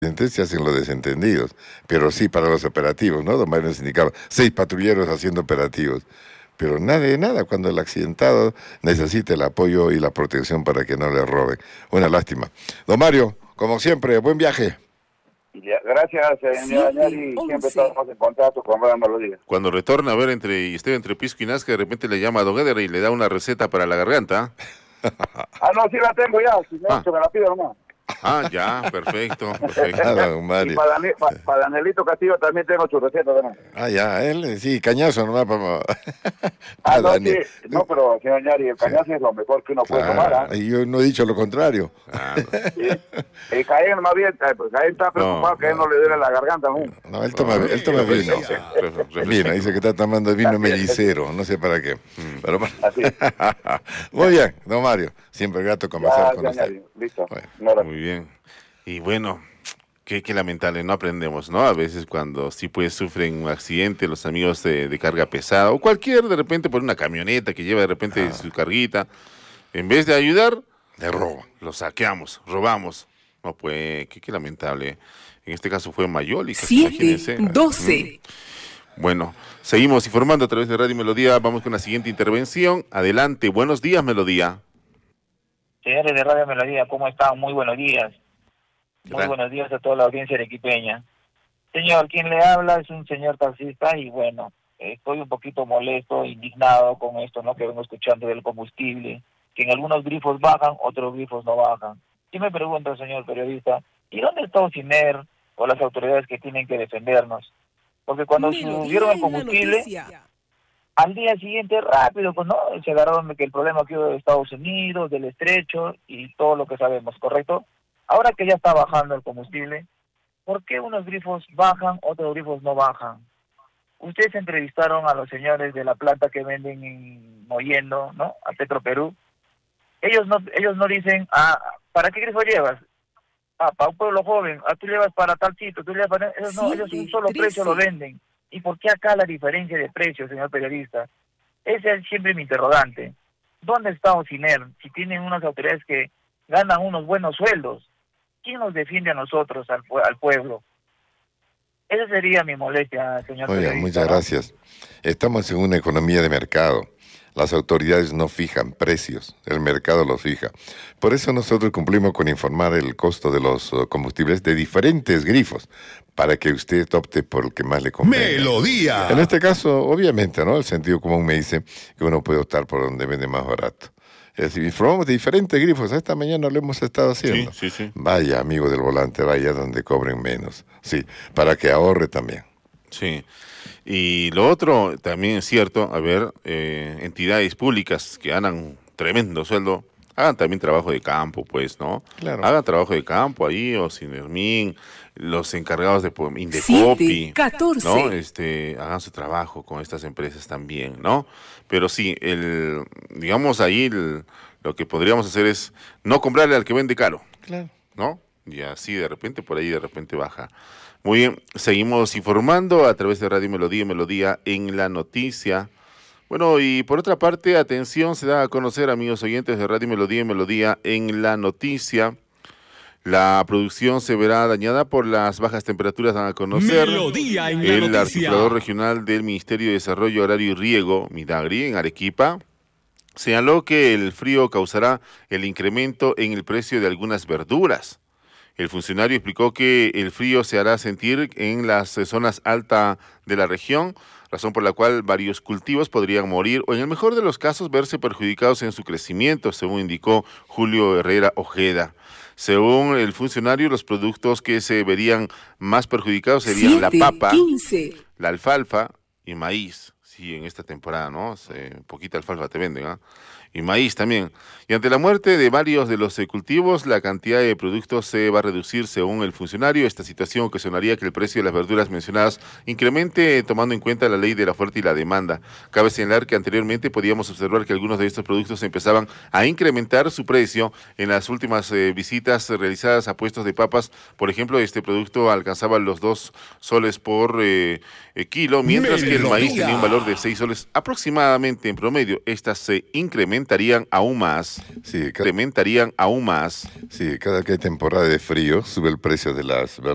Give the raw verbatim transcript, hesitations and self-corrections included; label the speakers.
Speaker 1: Se hacen los desentendidos, pero sí para los operativos, ¿no? Don Mario nos indicaba, seis patrulleros haciendo operativos, pero nada de nada cuando el accidentado necesita el apoyo y la protección para que no le roben. Una lástima. Don Mario, como siempre, buen viaje.
Speaker 2: Gracias, señor Añari, siempre estamos en contacto con Radio Melodía.
Speaker 3: Cuando retorna a ver entre y esté entre Pisco y Nazca, de repente le llama a Don Eder y le da una receta para la garganta.
Speaker 2: Ah, no, sí la tengo ya, si no,
Speaker 3: ah.
Speaker 2: se me la pido nomás.
Speaker 3: Ah, ya, perfecto, perfecto.
Speaker 1: Ah, don Mario.
Speaker 2: Y para, Dani, para, para Danielito Castillo también tengo su receta también.
Speaker 1: Ah, ya, él, sí, cañazo nomás para...
Speaker 2: ah, no, sí, no, pero señor Añari, el cañazo sí es lo mejor que uno puede
Speaker 1: claro,
Speaker 2: tomar. ¿eh?
Speaker 1: Y yo no he dicho lo contrario.
Speaker 3: Claro.
Speaker 2: Sí. El Caen más bien, pues Caen está preocupado
Speaker 3: No,
Speaker 2: que él no le duele la garganta. ¿no?
Speaker 1: No, él toma, él toma
Speaker 3: no,
Speaker 1: vino.
Speaker 3: no,
Speaker 1: Vino, dice que está tomando vino mellicero, no sé para qué.
Speaker 3: Mm.
Speaker 1: Pero,
Speaker 2: Así.
Speaker 1: muy bien, don Mario, siempre grato conversar
Speaker 2: Ya,
Speaker 1: con usted.
Speaker 2: Añari, listo.
Speaker 1: Bueno.
Speaker 3: Muy bien. Y bueno, qué, qué lamentable, no aprendemos, ¿no? A veces cuando sí pues sufren un accidente los amigos de, de carga pesada o cualquier, de repente por una camioneta que lleva de repente
Speaker 1: Ah.
Speaker 3: su carguita, en vez de ayudar,
Speaker 1: Le roban.
Speaker 3: lo saqueamos, robamos. No, pues, qué, qué lamentable. En este caso fue Mayólica,
Speaker 4: siete,
Speaker 3: imagínense.
Speaker 4: doce.
Speaker 3: Mm. Bueno, seguimos informando a través de Radio Melodía. Vamos con la siguiente intervención. Adelante, buenos días, Melodía.
Speaker 5: Señores de Radio Melodía, ¿cómo están? Muy buenos días. Muy buenos días a toda la audiencia arequipeña. Señor, quien le habla es un señor taxista y bueno, estoy un poquito molesto, indignado con esto, ¿no? Que vengo escuchando del combustible, que en algunos grifos bajan, otros grifos no bajan. Y me pregunto, señor periodista, ¿y dónde está Ociner o las autoridades que tienen que defendernos? Porque cuando subieron el combustible, al día siguiente rápido, pues no, se agarraron de que el problema que hubo de Estados Unidos, del estrecho y todo lo que sabemos, ¿correcto? Ahora que ya está bajando el combustible, ¿por qué unos grifos bajan, otros grifos no bajan? Ustedes entrevistaron a los señores de la planta que venden en Mollendo, ¿no? A Petro Perú. Ellos no, ellos no dicen, ah, ¿para qué grifo llevas? Ah, para un pueblo joven, ah, tú llevas para tal sitio, tú llevas para... Ellos no, ellos un solo precio lo venden. ¿Y por qué acá la diferencia de precios, señor periodista? Ese es siempre mi interrogante. ¿Dónde está Ociner? Si tienen unas autoridades que ganan unos buenos sueldos, ¿quién nos defiende a nosotros, al, al pueblo? Esa sería mi molestia, señor
Speaker 1: Muy bien,
Speaker 5: periodista.
Speaker 1: muchas gracias. Estamos en una economía de mercado. Las autoridades no fijan precios, el mercado los fija. Por eso nosotros cumplimos con informar el costo de los uh, combustibles de diferentes grifos, para que usted opte por el que más le convenga.
Speaker 6: Melodía.
Speaker 1: En este caso, obviamente, ¿no? El sentido común me dice que uno puede optar por donde vende más barato. Es decir, informamos de diferentes grifos. Esta mañana lo hemos estado haciendo.
Speaker 3: Sí, sí, sí.
Speaker 1: Vaya, amigo del volante, vaya donde cobren menos. Sí, para que ahorre también.
Speaker 3: Sí. Y lo otro también es cierto, a ver, eh, entidades públicas que ganan tremendo sueldo, hagan también trabajo de campo, pues, ¿no?
Speaker 1: Claro.
Speaker 3: Hagan trabajo de campo ahí, o Sinermin, los encargados de Indecopi,
Speaker 4: catorce.
Speaker 3: ¿no? Este, hagan su trabajo con estas empresas también, ¿no? Pero sí, el, digamos ahí, el, lo que podríamos hacer es no comprarle al que vende caro,
Speaker 1: Claro.
Speaker 3: ¿no? Y así de repente, por ahí de repente baja. Muy bien, seguimos informando a través de Radio Melodía, Melodía en la noticia. Bueno, y por otra parte, atención, se da a conocer, amigos oyentes de Radio Melodía, Melodía en la noticia. La producción se verá dañada por las bajas temperaturas, dan a conocer
Speaker 6: Melodía en la
Speaker 3: el
Speaker 6: noticia.
Speaker 3: articulador regional del Ministerio de Desarrollo Agrario y Riego, Midagri, en Arequipa. Señaló que el frío causará el incremento en el precio de algunas verduras. El funcionario explicó que el frío se hará sentir en las zonas altas de la región, razón por la cual varios cultivos podrían morir o en el mejor de los casos verse perjudicados en su crecimiento, según indicó Julio Herrera Ojeda. Según el funcionario, los productos que se verían más perjudicados serían
Speaker 4: siete,
Speaker 3: la papa,
Speaker 4: quince.
Speaker 3: la alfalfa y maíz. Sí, en esta temporada, ¿no? Se, poquita alfalfa te venden, ¿ah? Y maíz también. Y ante la muerte de varios de los eh, cultivos, la cantidad de productos se va a reducir según el funcionario. Esta situación ocasionaría que el precio de las verduras mencionadas incremente tomando en cuenta la ley de la oferta y la demanda. Cabe señalar que anteriormente podíamos observar que algunos de estos productos empezaban a incrementar su precio en las últimas eh, visitas realizadas a puestos de papas. Por ejemplo, este producto alcanzaba los dos soles por eh, eh, kilo, mientras que el maíz tenía un valor de seis soles aproximadamente en promedio. Estas se incrementarían aún más.
Speaker 1: Sí, cada,
Speaker 3: incrementarían aún más.
Speaker 1: sí, cada que hay temporada de frío sube el precio de las